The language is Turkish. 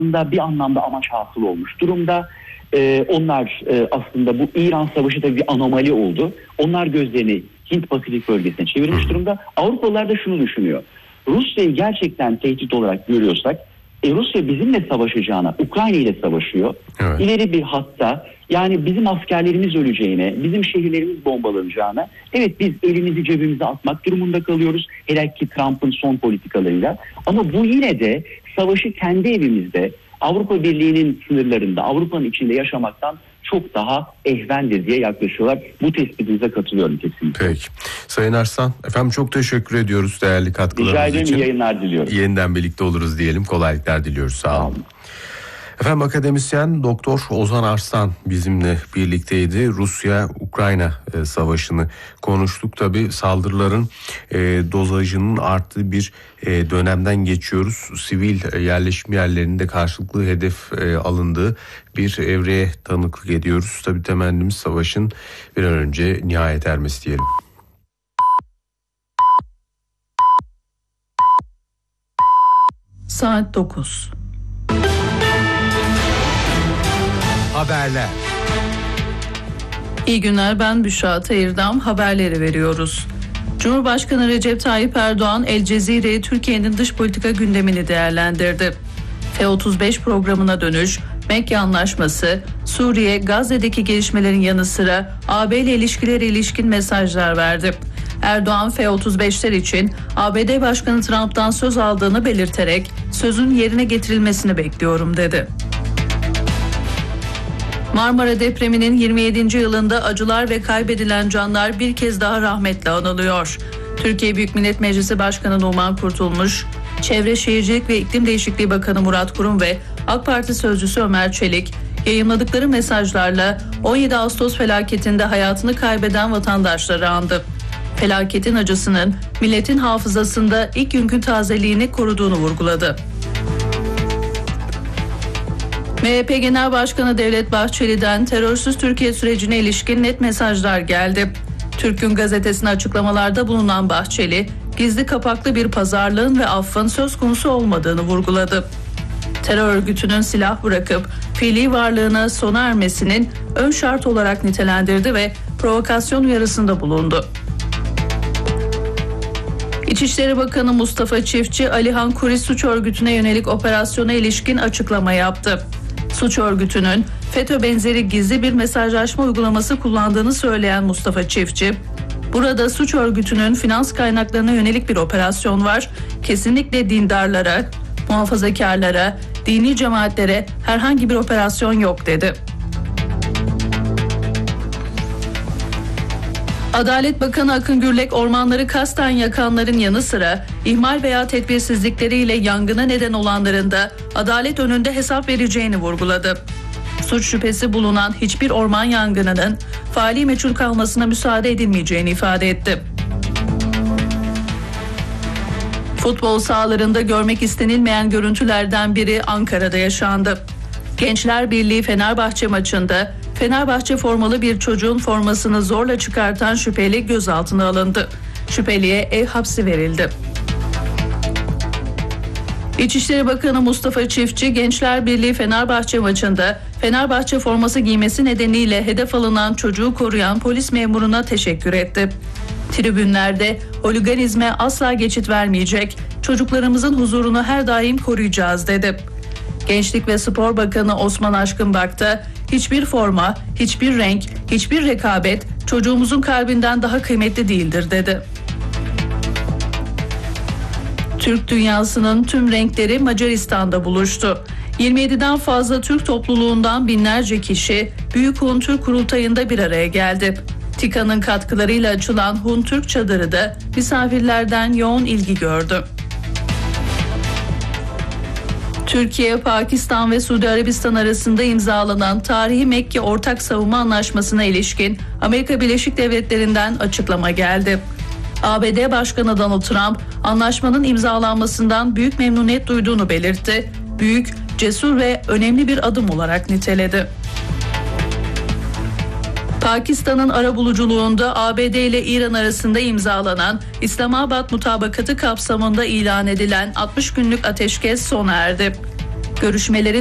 bir anlamda amaç hasıl olmuş durumda. Onlar aslında bu İran Savaşı da bir anomali oldu. Onlar gözlerini Hint-Pasifik bölgesine çevirmiş durumda. Avrupalılar da şunu düşünüyor. Rusya'yı gerçekten tehdit olarak görüyorsak, Rusya bizimle savaşacağına, Ukrayna ile savaşıyor. Evet. İleri bir hatta, yani bizim askerlerimiz öleceğine, bizim şehirlerimiz bombalanacağına, evet biz elimizi cebimize atmak durumunda kalıyoruz. Hele ki Trump'ın son politikalarıyla. Ama bu yine de savaşı kendi evimizde, Avrupa Birliği'nin sınırlarında, Avrupa'nın içinde yaşamaktan çok daha ehvendir diye yaklaşıyorlar. Bu tespitinize katılıyorum kesinlikle. Peki. Sayın Arslan, efendim çok teşekkür ediyoruz değerli katkılarınız için. Rica ederim, iyi yayınlar diliyorum. Yeniden birlikte oluruz diyelim. Kolaylıklar diliyoruz. Sağ olun. Efendim akademisyen Doktor Ozan Arslan bizimle birlikteydi. Rusya-Ukrayna savaşını konuştuk. Tabii saldırıların dozajının arttığı bir dönemden geçiyoruz. Sivil yerleşim yerlerinde karşılıklı hedef alındığı bir evreye tanıklık ediyoruz. Tabii temennimiz savaşın bir an önce nihayet ermesi diyelim. Saat 9. Haberler. İyi günler, ben Büşra Tayırdam. Haberleri veriyoruz. Cumhurbaşkanı Recep Tayyip Erdoğan El Cezire'ye Türkiye'nin dış politika gündemini değerlendirdi. F-35 programına dönüş, Mekke Anlaşması, Suriye, Gazze'deki gelişmelerin yanı sıra AB ile ilişkileri ilişkin mesajlar verdi. Erdoğan F-35'ler için ABD Başkanı Trump'tan söz aldığını belirterek sözün yerine getirilmesini bekliyorum dedi. Marmara depreminin 27. yılında acılar ve kaybedilen canlar bir kez daha rahmetle anılıyor. Türkiye Büyük Millet Meclisi Başkanı Numan Kurtulmuş, Çevre Şehircilik ve İklim Değişikliği Bakanı Murat Kurum ve AK Parti Sözcüsü Ömer Çelik yayımladıkları mesajlarla 17 Ağustos felaketinde hayatını kaybeden vatandaşları andı. Felaketin acısının milletin hafızasında ilk günkü tazeliğini koruduğunu vurguladı. MHP Genel Başkanı Devlet Bahçeli'den terörsüz Türkiye sürecine ilişkin net mesajlar geldi. Türk Gün Gazetesi'ne açıklamalarda bulunan Bahçeli, gizli kapaklı bir pazarlığın ve affın söz konusu olmadığını vurguladı. Terör örgütünün silah bırakıp fiili varlığına sona ermesinin ön şart olarak nitelendirdi ve provokasyon uyarısında bulundu. İçişleri Bakanı Mustafa Çiftçi, Alihan Kuris suç örgütüne yönelik operasyona ilişkin açıklama yaptı. Suç örgütünün FETÖ benzeri gizli bir mesajlaşma uygulaması kullandığını söyleyen Mustafa Çiftçi, burada suç örgütünün finans kaynaklarına yönelik bir operasyon var. Kesinlikle dindarlara, muhafazakarlara, dini cemaatlere herhangi bir operasyon yok dedi. Adalet Bakanı Akın Gürlek, ormanları kasten yakanların yanı sıra ihmal veya tedbirsizlikleriyle yangına neden olanların da adalet önünde hesap vereceğini vurguladı. Suç şüphesi bulunan hiçbir orman yangınının faali meçhul kalmasına müsaade edilmeyeceğini ifade etti. Futbol sahalarında görmek istenilmeyen görüntülerden biri Ankara'da yaşandı. Gençler Birliği Fenerbahçe maçında Fenerbahçe formalı bir çocuğun formasını zorla çıkartan şüpheli gözaltına alındı. Şüpheliye ev hapsi verildi. İçişleri Bakanı Mustafa Çiftçi, Gençler Birliği Fenerbahçe maçında Fenerbahçe forması giymesi nedeniyle hedef alınan çocuğu koruyan polis memuruna teşekkür etti. Tribünlerde holiganizme asla geçit vermeyecek, çocuklarımızın huzurunu her daim koruyacağız dedi. Gençlik ve Spor Bakanı Osman Aşkınbak da hiçbir forma, hiçbir renk, hiçbir rekabet çocuğumuzun kalbinden daha kıymetli değildir dedi. Türk dünyasının tüm renkleri Macaristan'da buluştu. 27'den fazla Türk topluluğundan binlerce kişi Büyük Hun Türk Kurultayı'nda bir araya geldi. TİKA'nın katkılarıyla açılan Hun Türk Çadırı da misafirlerden yoğun ilgi gördü. Türkiye, Pakistan ve Suudi Arabistan arasında imzalanan tarihi Mekke Ortak Savunma Anlaşması'na ilişkin Amerika Birleşik Devletleri'nden açıklama geldi. ABD Başkanı Donald Trump, anlaşmanın imzalanmasından büyük memnuniyet duyduğunu belirtti. Büyük, cesur ve önemli bir adım olarak niteledi. Pakistan'ın arabuluculuğunda ABD ile İran arasında imzalanan İslamabad Mutabakatı kapsamında ilan edilen 60 günlük ateşkes sona erdi. Görüşmelerin